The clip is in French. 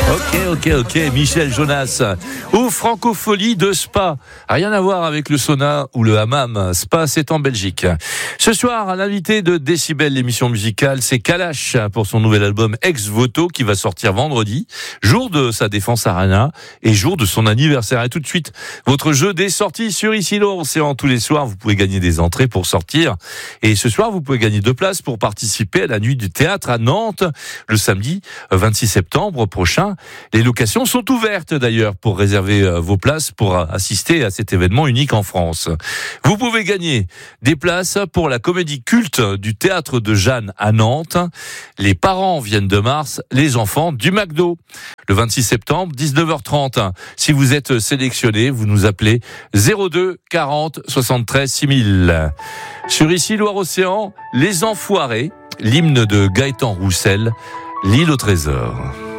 Ok, Michel Jonas. Ou Francofolie de Spa. Rien à voir avec le sauna ou le hammam. Spa, c'est en Belgique. Ce soir, l'invité de Décibel, l'émission musicale, c'est Kalash pour son nouvel album Ex Voto qui va sortir vendredi, jour de sa défense Arena et jour de son anniversaire. Et tout de suite, votre jeu des sorties sur Ici l'Océan. Tous les soirs, vous pouvez gagner des entrées pour sortir. Et ce soir, vous pouvez gagner 2 places pour participer à la nuit du théâtre à Nantes, le samedi 26 septembre prochain. Les locations sont ouvertes d'ailleurs pour réserver vos places pour assister à cet événement unique en France. Vous pouvez gagner des places pour la comédie culte du théâtre de Jeanne à Nantes. Les parents viennent de Mars, les enfants du McDo. Le 26 septembre, 19h30. Si vous êtes sélectionné, vous nous appelez 02 40 73 6000. Sur Ici Loire-Océan, Les Enfoirés, l'hymne de Gaëtan Roussel, L'île au trésor.